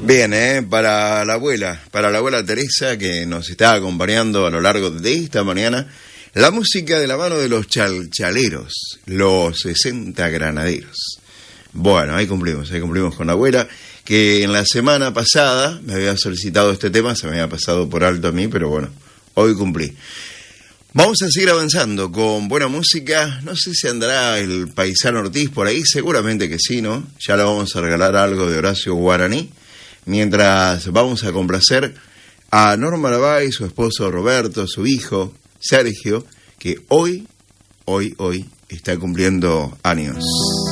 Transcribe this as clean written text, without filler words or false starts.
Bien, para la abuela Teresa, que nos está acompañando a lo largo de esta mañana, la música de la mano de los chalchaleros, los 60 granaderos. Bueno, ahí cumplimos con la abuela, que en la semana pasada me había solicitado este tema, se me había pasado por alto a mí, pero bueno, hoy cumplí. Vamos a seguir avanzando con buena música. No sé si andará el paisano Ortiz por ahí, seguramente que sí, ¿no? Ya le vamos a regalar algo de Horacio Guaraní. Mientras vamos a complacer a Norma Lavay, su esposo Roberto, su hijo Sergio, que hoy está cumpliendo años.